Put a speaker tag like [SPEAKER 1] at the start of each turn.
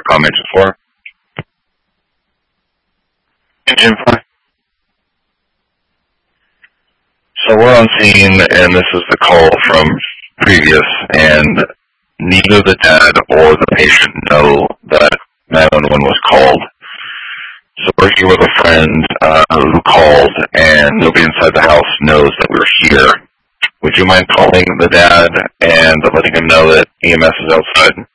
[SPEAKER 1] comment for? Engine 4. So we're on scene, and this is the call from previous, and neither the dad or the patient know that 911 was called. So we're here with a friend who called, and nobody inside the house knows that we're here. Would you mind calling the dad and letting him know that EMS is outside?